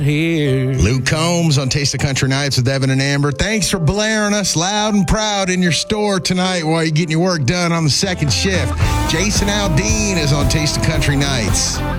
here. Luke Combs on Taste of Country Nights with Evan and Amber. Thanks for blaring us loud and proud in your store tonight while you're getting your work done on the second shift. Jason Aldean is on Taste of Country Nights.